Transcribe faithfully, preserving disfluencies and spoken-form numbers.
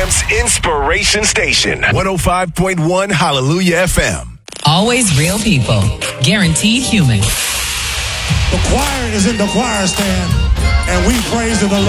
F M's Inspiration Station. one oh five point one Hallelujah F M. Always real people. Guaranteed human. The choir is in the choir stand, and we praise the Lord.